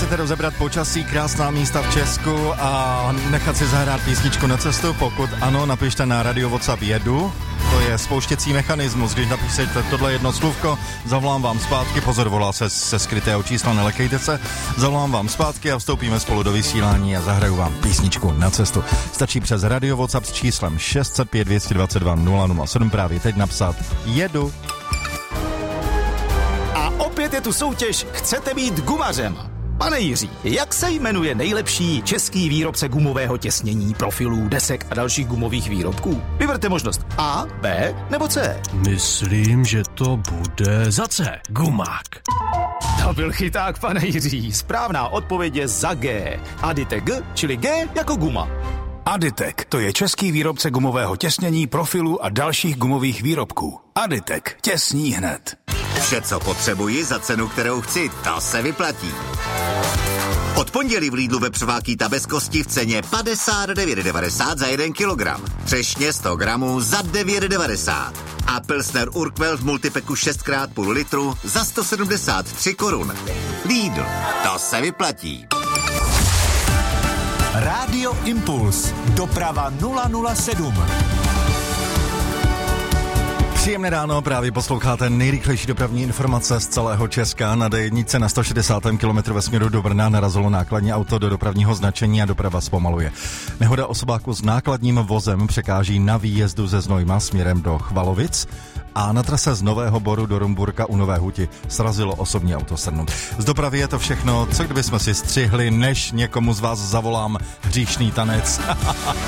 chcete rozebrat počasí, krásná místa v Česku a nechat si zahrát písničku na cestu? Pokud ano, napište na Radio WhatsApp jedu. To je spouštěcí mechanismus. Když napíšete tohle jedno slůvko, zavolám vám zpátky. Pozor, volá se skrytého čísla, nelekejte se. Zavolám vám zpátky a vstoupíme spolu do vysílání a zahraju vám písničku na cestu. Stačí přes Radio WhatsApp s číslem 605 222 007 právě teď napsat jedu. A opět je tu soutěž Chcete být gumařem. Pane Jiří, jak se jmenuje nejlepší český výrobce gumového těsnění, profilů, desek a dalších gumových výrobků? Vyberte možnost A, B nebo C. Myslím, že to bude za C. Gumák. To byl chyták, pane Jiří. Správná odpověď je za G. Aditek G, čili G jako guma. Aditek, to je český výrobce gumového těsnění, profilů a dalších gumových výrobků. Aditek, těsní hned. Vše, co potřebuji za cenu, kterou chci, ta se vyplatí. Od pondělí v Lidlu vepřová bez kosti v ceně 59,90 za 1 kilogram. Třešně 100 gramů za 9,90. A Pilsner Urquell v multipeku 6x půl litru za 173 korun. Lidl, to se vyplatí. Rádio Impuls. Doprava 007. Příjemné ráno, právě posloucháte nejrychlejší dopravní informace z celého Česka. Na D1 na 160. kilometru ve směru do Brna narazilo nákladní auto do dopravního značení a doprava zpomaluje. Nehoda osobáku s nákladním vozem překáží na výjezdu ze Znojma směrem do Chvalovic a na trase z Nového Boru do Rumburka u Nové Huti srazilo osobní auto Srnu. Z dopravy je to všechno, co kdybychom si střihli, než někomu z vás zavolám hříšný tanec.